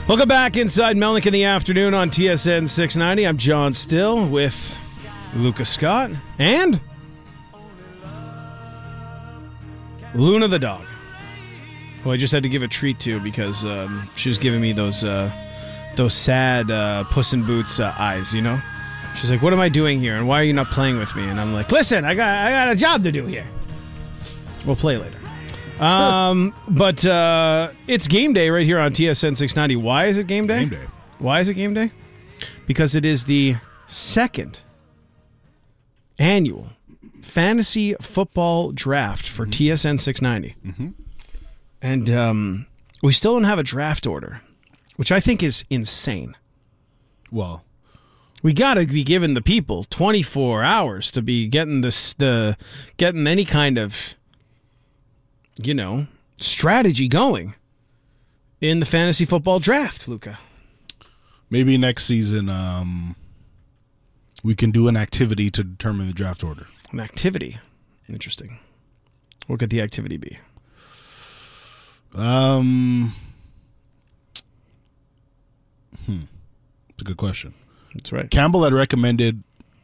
Welcome back inside Melnick in the afternoon on TSN 690. I'm John Still with Lucas Scott and Luna the dog, who I just had to give a treat to because she was giving me those sad Puss in Boots eyes, you know? She's like, what am I doing here, and why are you not playing with me? And I'm like, listen, I got a job to do here. We'll play later. But it's game day right here on TSN 690. Why is it game day? Game day. Why is it game day? Because it is the second annual fantasy football draft for TSN 690. Mm-hmm. And we still don't have a draft order, which I think is insane. Well, we got to be giving the people 24 hours to be getting getting any kind of, you know, strategy going in the fantasy football draft, Luca. maybe next season we can do an activity to determine the draft order. An activity. Interesting. What could the activity be? It's a good question. That's right. Campbell had recommended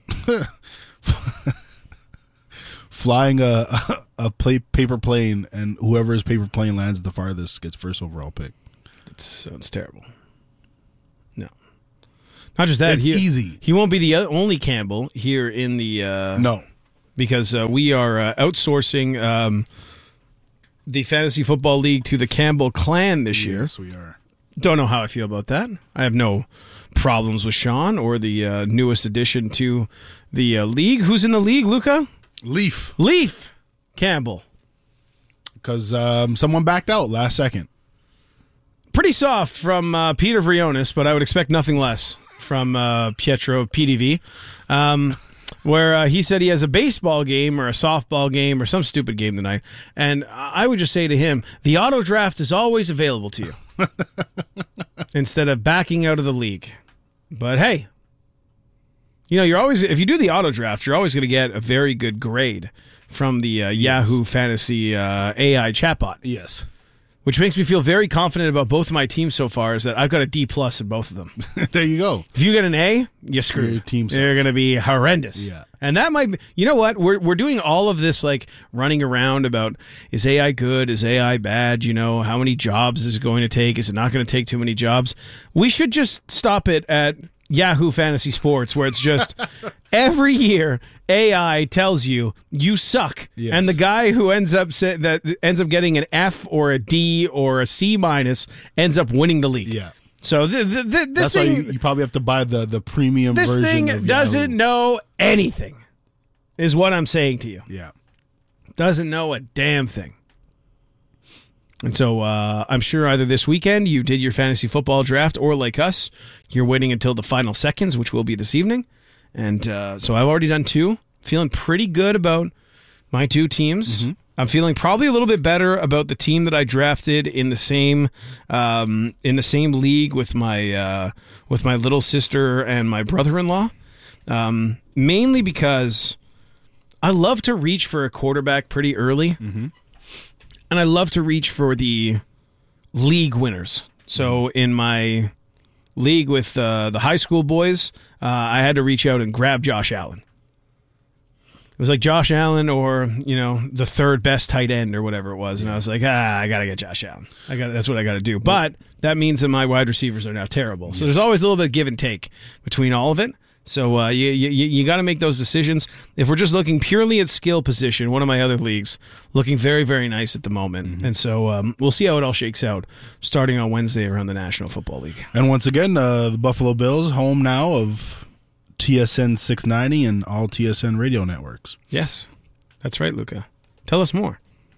flying a paper plane, and whoever's paper plane lands the farthest gets first overall pick. It sounds terrible. No. Not just that. It's easy. He won't be the only Campbell here in the... No. Because we are outsourcing the Fantasy Football League to the Campbell clan this year. Yes, we are. Don't know how I feel about that. I have no problems with Sean or the newest addition to the league. Who's in the league, Luca? Leaf Campbell. Because someone backed out last second. Pretty soft from Peter Vrionis, but I would expect nothing less from Pietro PDV. Where he said he has a baseball game or a softball game or some stupid game tonight. And I would just say to him, the auto draft is always available to you instead of backing out of the league. But hey, you know, you're always, if you do the auto draft, you're always going to get a very good grade from the Yahoo Fantasy AI chatbot. Yes. Which makes me feel very confident about both of my teams so far, is that I've got a D+ in both of them. There you go. If you get an A, you're screwed. Your team sucks. They're going to be horrendous. Yeah. And that might be, you know what? We're doing all of this like running around about, is AI good? Is AI bad? You know, how many jobs is it going to take? Is it not going to take too many jobs? We should just stop it at Yahoo Fantasy Sports, where it's just every year AI tells you suck, yes. And the guy who ends up getting an F or a D or a C- ends up winning the league. Yeah. So this That's thing, why you probably have to buy the premium this version. thing of doesn't Yahoo. know anything, is what I'm saying to you. Yeah. Doesn't know a damn thing. And so I'm sure either this weekend you did your fantasy football draft, or like us, you're waiting until the final seconds, which will be this evening. And so I've already done 2. Feeling pretty good about my 2 teams. Mm-hmm. I'm feeling probably a little bit better about the team that I drafted in the same league with my little sister and my brother-in-law. Mainly because I love to reach for a quarterback pretty early. Mm-hmm. And I love to reach for the league winners. So in my league with the high school boys, I had to reach out and grab Josh Allen. It was like Josh Allen or, you know, the third best tight end or whatever it was. And I was like, I got to get Josh Allen. That's what I got to do. But that means that my wide receivers are now terrible. So there's always a little bit of give and take between all of it. So you got to make those decisions. If we're just looking purely at skill position, one of my other leagues looking very, very nice at the moment. Mm-hmm. And so we'll see how it all shakes out starting on Wednesday around the National Football League. And once again, the Buffalo Bills, home now of TSN 690 and all TSN radio networks. Yes, that's right, Luca. Tell us more.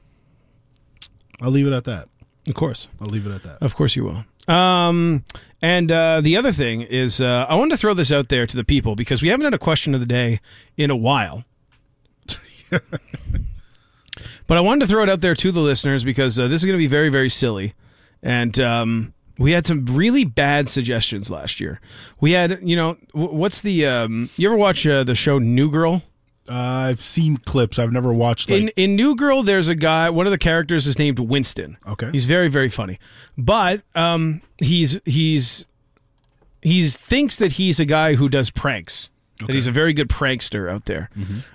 I'll leave it at that. Of course. I'll leave it at that. Of course you will. And the other thing is, I wanted to throw this out there to the people because we haven't done a question of the day in a while. But I wanted to throw it out there to the listeners because this is going to be very, very silly. And we had some really bad suggestions last year. We had, you know, what's the... you ever watch the show New Girl? I've seen clips. I've never watched. Like, in New Girl, there's a guy. One of the characters is named Winston. Okay. He's very, very funny, but he thinks that he's a guy who does pranks. Okay. That he's a very good prankster out there.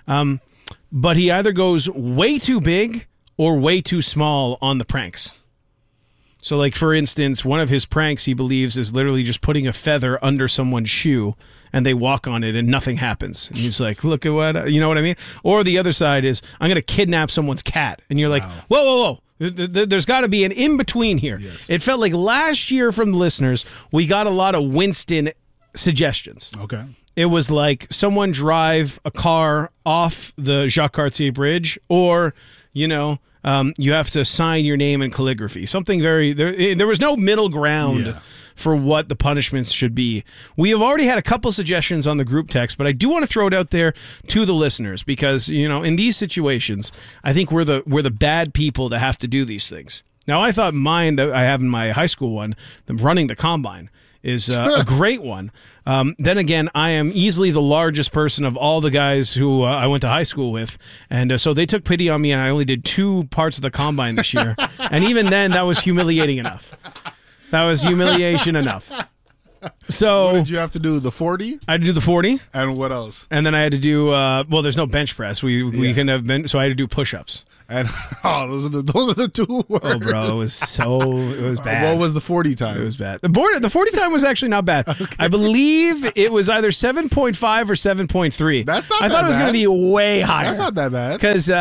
But he either goes way too big or way too small on the pranks. So, like, for instance, one of his pranks, he believes, is literally just putting a feather under someone's shoe and they walk on it and nothing happens. And he's like, look at what, you know what I mean? Or the other side is, I'm going to kidnap someone's cat. And you're like, whoa. There's got to be an in-between here. Yes. It felt like last year from the listeners, we got a lot of Winston suggestions. Okay. It was like someone drive a car off the Jacques Cartier Bridge, or, you know, you have to sign your name in calligraphy. Something very... There was no middle ground for what the punishments should be. We have already had a couple suggestions on the group text, but I do want to throw it out there to the listeners because, you know, in these situations, I think we're the bad people that have to do these things. Now, I thought mine that I have in my high school one, the running the combine, is a great one. Then again, I am easily the largest person of all the guys who I went to high school with. And so they took pity on me, and I only did 2 parts of the combine this year. And even then, that was humiliating enough. That was humiliation enough. So what did you have to do? The 40? I had to do the 40. And what else? And then I had to do, well, there's no bench press. We can have been, so I had to do push-ups. And those are the 2 words. Oh, bro, it was bad. What was the 40 time? It was bad. The 40 time was actually not bad. Okay. I believe it was either 7.5 or 7.3. That's not. I thought it was going to be way higher. That's not that bad. Because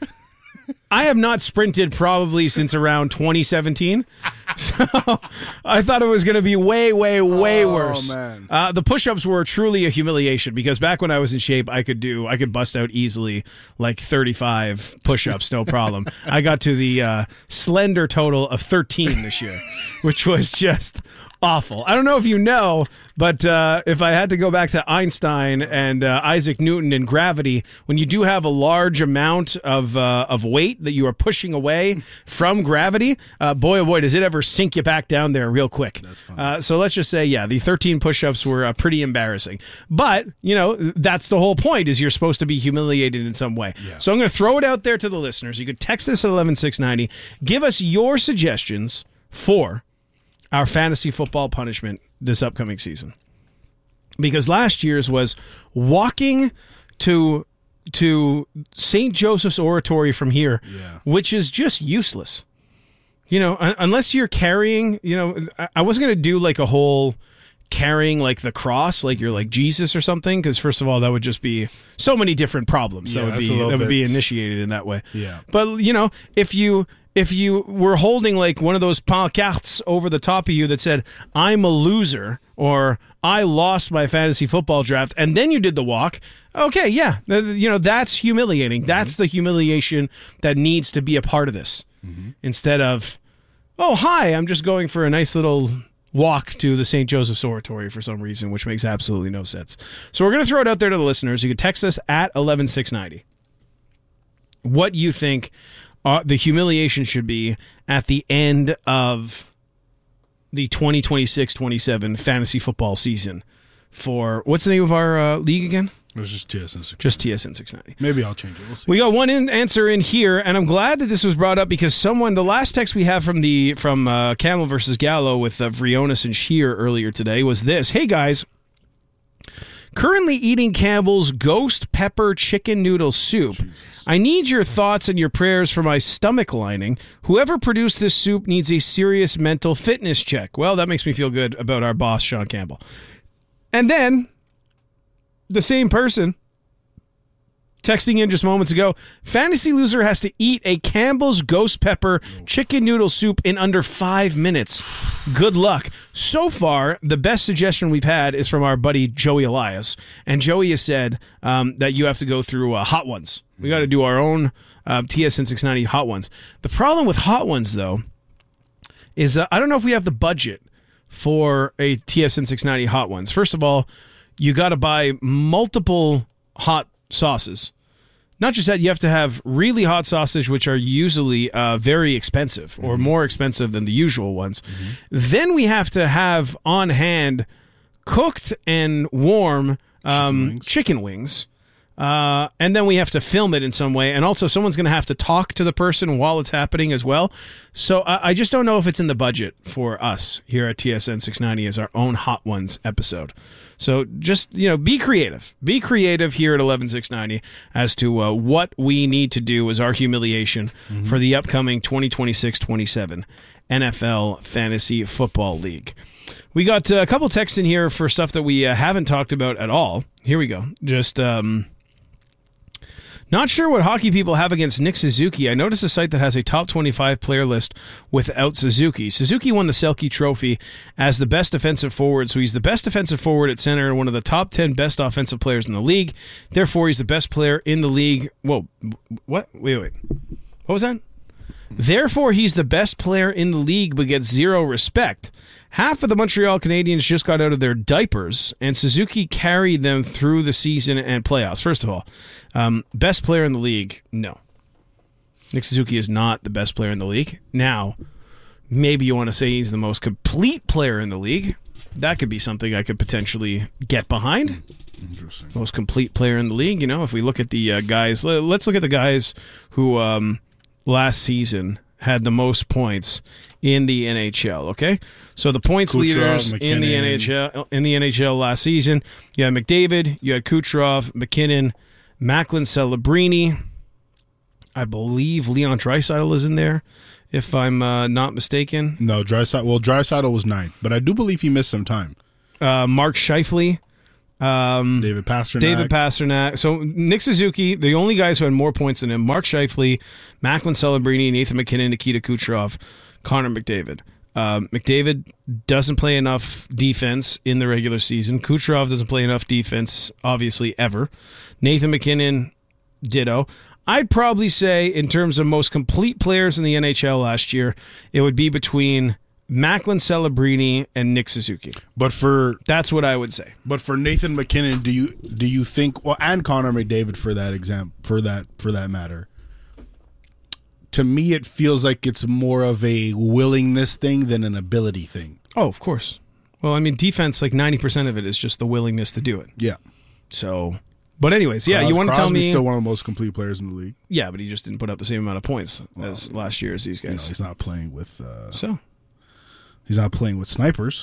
I have not sprinted probably since around 2017. So I thought it was going to be way worse. Man. The push-ups were truly a humiliation because back when I was in shape, I could bust out easily like 35 push-ups, no problem. I got to the slender total of 13 this year, which was just awful. I don't know if you know, but if I had to go back to Einstein and Isaac Newton and gravity, when you do have a large amount of weight that you are pushing away from gravity, boy, oh boy, does it ever sink you back down there real quick. That's funny. So let's just say, yeah, the 13 push-ups were pretty embarrassing. But, you know, that's the whole point, is you're supposed to be humiliated in some way. Yeah. So I'm going to throw it out there to the listeners. You could text us at 11690. Give us your suggestions for our fantasy football punishment this upcoming season. Because last year's was walking to St. Joseph's Oratory from here, which is just useless. You know, unless you're carrying, you know, I wasn't going to do like a whole carrying like the cross, like you're like Jesus or something, because first of all, that would just be so many different problems that would be initiated in that way. Yeah. But, you know, if you were holding like one of those pancartes over the top of you that said, I'm a loser, or I lost my fantasy football draft, and then you did the walk, okay, yeah, you know, that's humiliating. That's the humiliation that needs to be a part of this. Instead of, oh, hi, I'm just going for a nice little walk to the St. Joseph's Oratory for some reason, which makes absolutely no sense. So we're going to throw it out there to the listeners. You can text us at 11690. What you think the humiliation should be at the end of the 2026-27 fantasy football season for, what's the name of our league again? It was just TSN 690. Just TSN 690. Maybe I'll change it. We'll see. We got one answer in here, and I'm glad that this was brought up because the last text we have from Camel versus Gallo with Vrionis and Shear earlier today was this. Hey, guys. Currently eating Campbell's Ghost Pepper Chicken Noodle Soup. Jesus. I need your thoughts and your prayers for my stomach lining. Whoever produced this soup needs a serious mental fitness check. Well, that makes me feel good about our boss, Sean Campbell. And then the same person texting in just moments ago, fantasy loser has to eat a Campbell's Ghost Pepper Chicken Noodle Soup in under 5 minutes. Good luck. So far, the best suggestion we've had is from our buddy Joey Elias. And Joey has said that you have to go through Hot Ones. We got to do our own TSN 690 Hot Ones. The problem with Hot Ones, though, is I don't know if we have the budget for a TSN 690 Hot Ones. First of all, you got to buy multiple hot sauces. Not just that, you have to have really hot sausage, which are usually very expensive or more expensive than the usual ones. Then we have to have on hand cooked and warm chicken wings. And then we have to film it in some way. And also someone's going to have to talk to the person while it's happening as well. So I just don't know if it's in the budget for us here at TSN 690 as our own Hot Ones episode. So just, be creative. Be creative here at 11690 as to what we need to do as our humiliation for the upcoming 2026-27 NFL Fantasy Football League. We got a couple texts in here for stuff that we haven't talked about at all. Here we go. Just not sure what hockey people have against Nick Suzuki. I noticed a site that has a top 25 player list without Suzuki. Suzuki won the Selke Trophy as the best defensive forward, so he's the best defensive forward at center and one of the top 10 best offensive players in the league. Therefore, he's the best player in the league. Whoa, what? Wait. What was that? Therefore, he's the best player in the league but gets zero respect. Half of the Montreal Canadiens just got out of their diapers, and Suzuki carried them through the season and playoffs. First of all, best player in the league, no. Nick Suzuki is not the best player in the league. Now, maybe you want to say he's the most complete player in the league. That could be something I could potentially get behind. Interesting. Most complete player in the league. If we look at the guys, let's look at the guys who last season had the most points in the NHL, okay? So the points Kucherov, leaders in the NHL last season, you had McDavid, you had Kucherov, McKinnon, Macklin, Celebrini. I believe Leon Draisaitl is in there, if I'm not mistaken. No, Draisaitl was 9th, but I do believe he missed some time. Mark Scheifele. David Pastrnak. So Nick Suzuki, the only guys who had more points than him, Mark Scheifele, Macklin Celebrini, Nathan McKinnon, Nikita Kucherov, Connor McDavid. McDavid doesn't play enough defense in the regular season. Kucherov doesn't play enough defense, obviously, ever. Nathan McKinnon, ditto. I'd probably say, in terms of most complete players in the NHL last year, it would be between Macklin Celebrini and Nick Suzuki. That's what I would say. But for Nathan McKinnon, do you think, and Connor McDavid for that matter, to me it feels like it's more of a willingness thing than an ability thing. Oh, of course. Well, I mean, defense, like 90% of it is just the willingness to do it. Yeah. So, but anyways, yeah, you want to tell me Crosby's still one of the most complete players in the league. Yeah, but he just didn't put up the same amount of points as last year as these guys. He's not playing with he's not playing with snipers.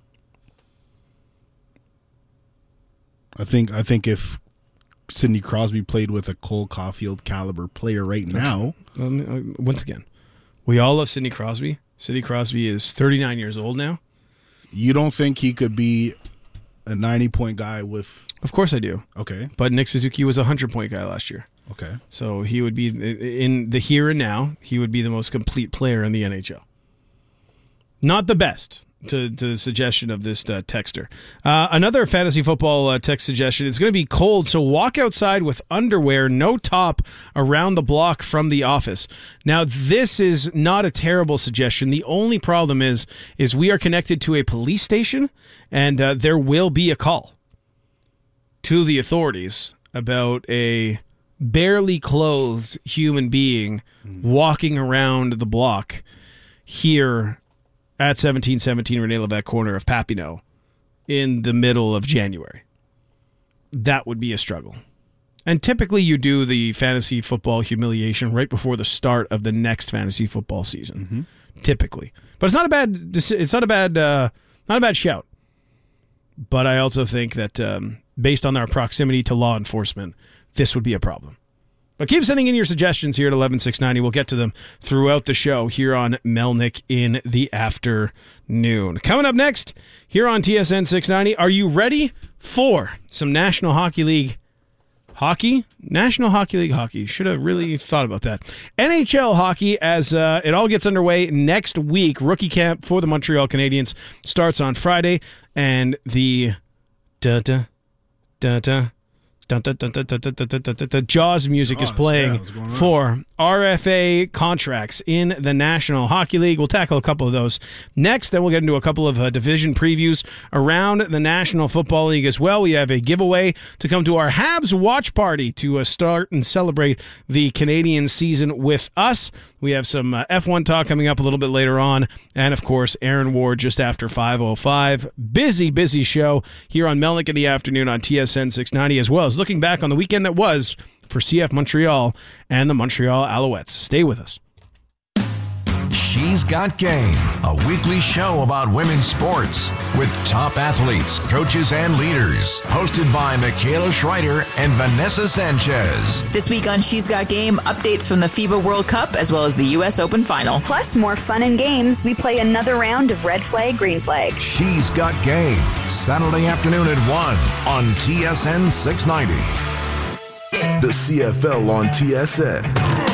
I think if Sidney Crosby played with a Cole Caulfield caliber player right now. Once again, we all love Sidney Crosby. Sidney Crosby is 39 years old now. You don't think he could be a 90-point guy with... Of course I do. Okay. But Nick Suzuki was a 100-point guy last year. Okay. So he would be, in the here and now, he would be the most complete player in the NHL. Not the best, to the suggestion of this texter. Another fantasy football text suggestion. It's going to be cold, so walk outside with underwear, no top, around the block from the office. Now, this is not a terrible suggestion. The only problem is we are connected to a police station, and there will be a call to the authorities about a barely clothed human being walking around the block here at 1717 Rene Levesque corner of Papineau in the middle of January. That would be a struggle. And typically you do the fantasy football humiliation right before the start of the next fantasy football season. Typically. But it's not a bad shout. But I also think that based on our proximity to law enforcement, this would be a problem. But keep sending in your suggestions here at 11690. We'll get to them throughout the show here on Melnick in the afternoon. Coming up next here on TSN 690, are you ready for some National Hockey League hockey? National Hockey League hockey. Should have really thought about that. NHL hockey as it all gets underway next week. Rookie camp for the Montreal Canadiens starts on Friday, and the Jaws music is playing for RFA contracts in the National Hockey League. We'll tackle a couple of those next. Then we'll get into a couple of division previews around the National Football League as well. We have a giveaway to come to our Habs watch party to start and celebrate the Canadian season with us. We have some F1 talk coming up a little bit later on. And, of course, Aaron Ward just after 5:05. Busy show here on Melnick in the afternoon on TSN 690, as well as is looking back on the weekend that was for CF Montreal and the Montreal Alouettes. Stay with us. She's Got Game, a weekly show about women's sports with top athletes, coaches, and leaders. Hosted by Michaela Schreider and Vanessa Sanchez. This week on She's Got Game, updates from the FIBA World Cup as well as the U.S. Open Final. Plus more fun and games. We play another round of red flag, green flag. She's Got Game, Saturday afternoon at 1 on TSN 690. The CFL on TSN.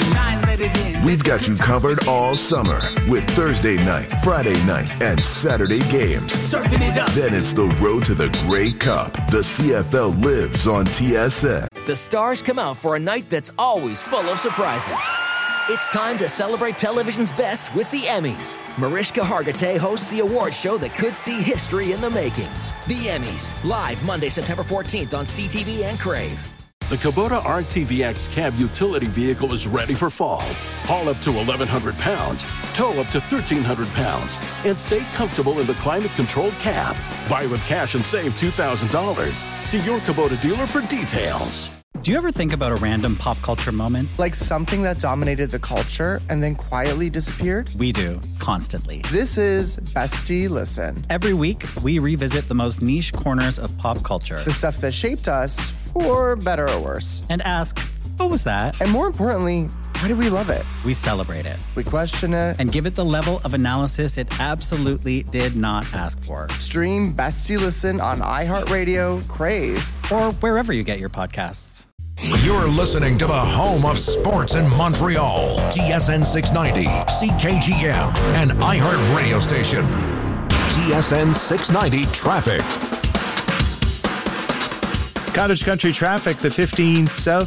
We've got you covered all summer with Thursday night, Friday night, and Saturday games. Then it's the road to the Grey Cup. The CFL lives on TSN. The stars come out for a night that's always full of surprises. It's time to celebrate television's best with the Emmys. Mariska Hargitay hosts the award show that could see history in the making. The Emmys, live Monday, September 14th on CTV and Crave. The Kubota RTVX cab utility vehicle is ready for fall. Haul up to 1,100 pounds, tow up to 1,300 pounds, and stay comfortable in the climate-controlled cab. Buy with cash and save $2,000. See your Kubota dealer for details. Do you ever think about a random pop culture moment? Like something that dominated the culture and then quietly disappeared? We do, constantly. This is Bestie Listen. Every week, we revisit the most niche corners of pop culture. The stuff that shaped us, for better or worse. And ask, what was that? And more importantly, why do we love it? We celebrate it. We question it. And give it the level of analysis it absolutely did not ask for. Stream Bestie Listen on iHeartRadio, Crave, or wherever you get your podcasts. You're listening to the home of sports in Montreal. TSN 690, CKGM, and iHeart Radio Station. TSN 690 Traffic. Cottage Country traffic, the 15 south